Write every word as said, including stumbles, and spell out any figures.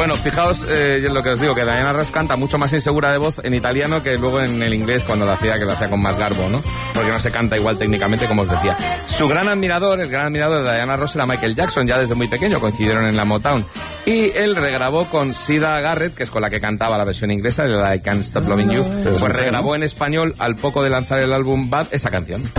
Bueno, fijaos eh, en lo que os digo, que Diana Ross canta mucho más insegura de voz en italiano que luego en el inglés cuando lo hacía, que lo hacía con más garbo, ¿no? Porque no se canta igual técnicamente, como os decía. Su gran admirador, el gran admirador de Diana Ross era Michael Jackson, ya desde muy pequeño, coincidieron en la Motown. Y él regrabó con Sida Garrett, que es con la que cantaba la versión inglesa, la I Can't Stop Loving You, pues regrabó en español, al poco de lanzar el álbum Bad, esa canción.